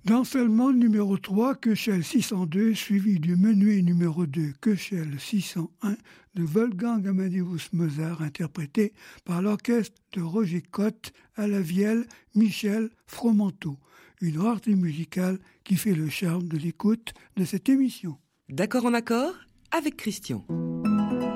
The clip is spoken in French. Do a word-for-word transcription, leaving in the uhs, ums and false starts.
Dansellement numéro trois, Köchel six cent deux, suivi du menuet numéro deux, Köchel six cent un, de Wolfgang Amadeus Mozart, interprété par l'orchestre de Roger Cotte à la vielle Michel Fromenteau. Une rareté musicale qui fait le charme de l'écoute de cette émission. D'accord en accord avec Christian.